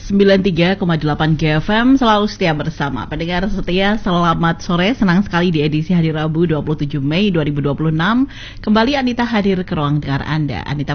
93,8 GFM selalu setia bersama. Pendengar setia, selamat sore. Senang sekali di edisi hari Rabu 27 Mei 2026. Kembali Anita hadir ke ruang dengar Anda. Anita